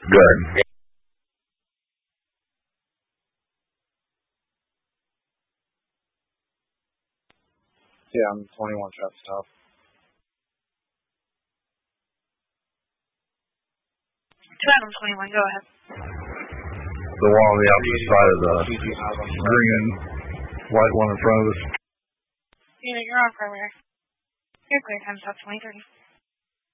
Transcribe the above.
Good. Yeah, I'm 21 shot stop. Adam 21, go ahead. The one on the opposite side of the green and white one in front of us. Yeah, you're on primary. You're clear, time stop 2030.